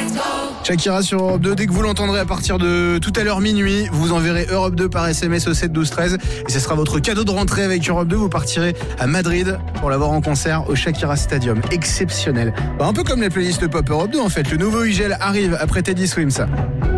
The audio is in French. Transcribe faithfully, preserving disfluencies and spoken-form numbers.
Shakira sur Europe deux, dès que vous l'entendrez à partir de tout à l'heure minuit, vous enverrez Europe deux par S M S au sept douze treize et ce sera votre cadeau de rentrée avec Europe deux. Vous partirez à Madrid pour la voir en concert au Shakira Stadium. Exceptionnel. Bah, un peu comme les playlists pop Europe deux en fait. Le nouveau Ugel arrive après Teddy Swims.